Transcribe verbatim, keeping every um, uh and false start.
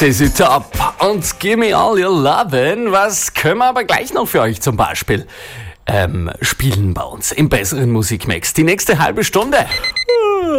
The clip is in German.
Z Z Top und Give Me All Your Lovin'. Was können wir aber gleich noch für euch zum Beispiel ähm, spielen bei uns im besseren Musikmix? Die nächste halbe Stunde.